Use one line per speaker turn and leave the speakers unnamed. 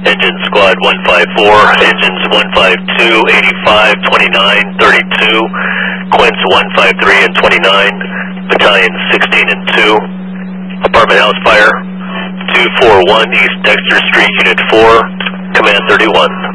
Engine Squad 154, Engines 152, 85, 29, 32, Quince 153 and 29, Battalion 16 and 2, Apartment House Fire, 241 East Dexter Street, Unit 4, Command 31.